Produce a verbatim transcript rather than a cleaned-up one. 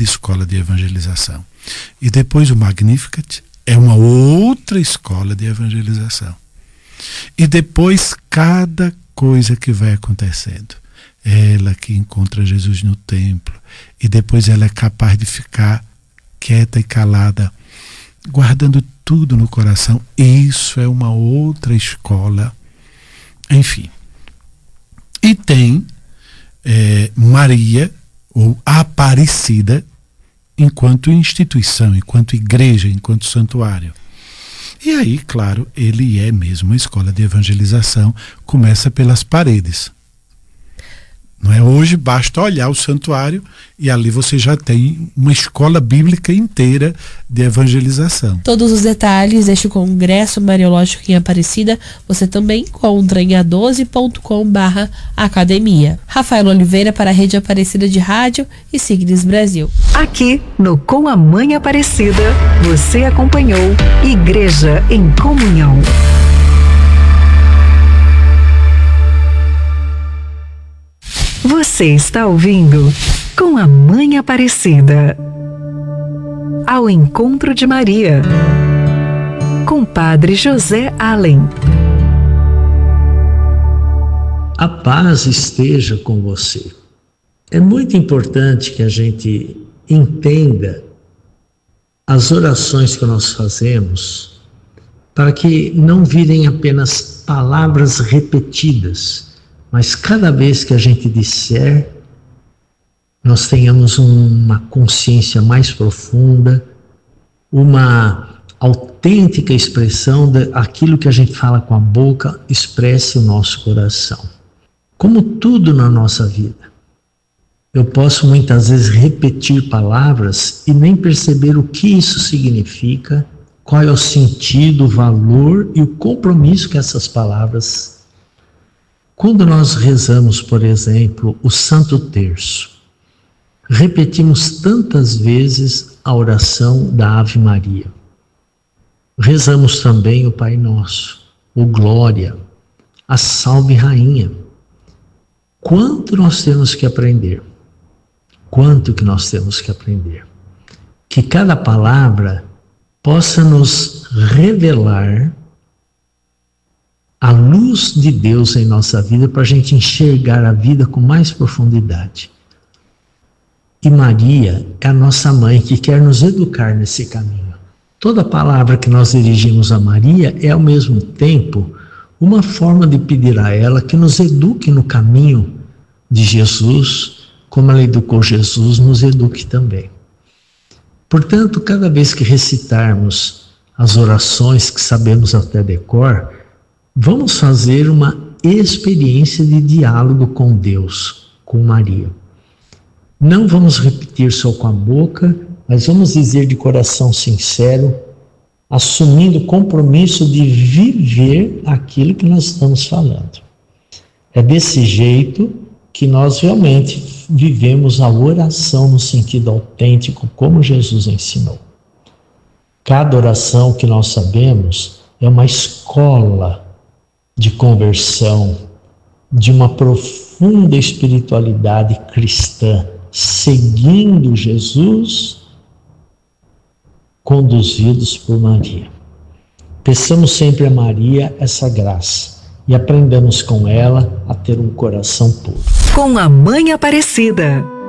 grande escola de evangelização. E depois o Magnificat é uma outra escola de evangelização. E depois cada coisa que vai acontecendo. Ela que encontra Jesus no templo. E depois ela é capaz de ficar quieta e calada, guardando tudo no coração. Isso é uma outra escola. Enfim. E tem é, Maria, ou Aparecida, enquanto instituição, enquanto igreja, enquanto santuário. E aí, claro, ele é mesmo uma escola de evangelização, começa pelas paredes. Não é? Hoje basta olhar o santuário e ali você já tem uma escola bíblica inteira de evangelização. Todos os detalhes deste congresso mariológico em Aparecida você também encontra em a doze ponto com barra academia. Rafael Oliveira para a Rede Aparecida de Rádio e Signes Brasil. Aqui no Com a Mãe Aparecida, você acompanhou Igreja em Comunhão. Você está ouvindo Com a Mãe Aparecida. Ao Encontro de Maria, com Padre José Allen. A paz esteja com você. É muito importante que a gente entenda as orações que nós fazemos para que não virem apenas palavras repetidas, mas cada vez que a gente disser, nós tenhamos uma consciência mais profunda, uma autêntica expressão daquilo que a gente fala com a boca, expresse o nosso coração. Como tudo na nossa vida, eu posso muitas vezes repetir palavras e nem perceber o que isso significa, qual é o sentido, o valor e o compromisso que essas palavras. Quando nós rezamos, por exemplo, o Santo Terço, repetimos tantas vezes a oração da Ave Maria. Rezamos também o Pai Nosso, o Glória, a Salve Rainha. Quanto nós temos que aprender? Quanto que nós temos que aprender? Que cada palavra possa nos revelar a luz de Deus em nossa vida para a gente enxergar a vida com mais profundidade. E Maria é a nossa mãe que quer nos educar nesse caminho. Toda palavra que nós dirigimos a Maria é ao mesmo tempo uma forma de pedir a ela que nos eduque no caminho de Jesus, como ela educou Jesus, nos eduque também. Portanto, cada vez que recitarmos as orações que sabemos até de cor, vamos fazer uma experiência de diálogo com Deus, com Maria. Não vamos repetir só com a boca, mas vamos dizer de coração sincero, assumindo o compromisso de viver aquilo que nós estamos falando. É desse jeito que nós realmente vivemos a oração no sentido autêntico, como Jesus ensinou. Cada oração que nós sabemos é uma escola de conversão, de uma profunda espiritualidade cristã, seguindo Jesus, conduzidos por Maria. Peçamos sempre a Maria essa graça e aprendamos com ela a ter um coração puro. Com a Mãe Aparecida,